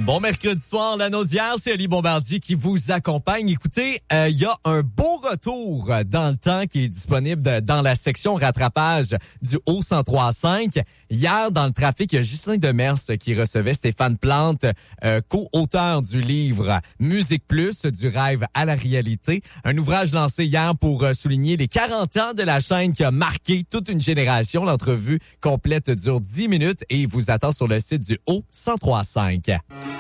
Bon mercredi soir, la Naudière, c'est Ali Bombardier qui vous accompagne. Écoutez, il y a un beau retour dans le temps qui est disponible dans la section rattrapage du Haut-1035. Hier, dans le trafic, il y a Ghislain Demers qui recevait Stéphane Plante, co-auteur du livre Musique Plus, du rêve à la réalité. Un ouvrage lancé hier pour souligner les 40 ans de la chaîne qui a marqué toute une génération. L'entrevue complète dure 10 minutes et vous attend sur le site du Haut-1035.